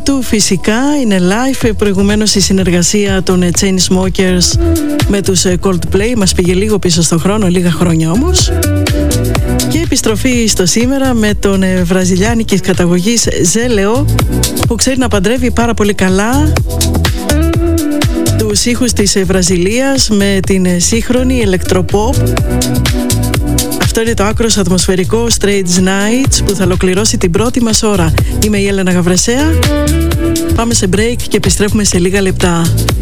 του φυσικά είναι live. Προηγουμένως η συνεργασία των Chainsmokers με τους Coldplay μας πήγε λίγο πίσω στο χρόνο, λίγα χρόνια όμως. Και επιστροφή στο σήμερα με τον βραζιλιάνικης καταγωγής Ζέλεο, που ξέρει να παντρεύει πάρα πολύ καλά τους ήχους της Βραζιλίας με την σύγχρονη ηλεκτροποπ. Αυτό είναι το άκρος ατμοσφαιρικό Strange Nights που θα ολοκληρώσει την πρώτη μας ώρα. Είμαι η Έλενα Γαβρεσέα. Πάμε σε break και επιστρέφουμε σε λίγα λεπτά.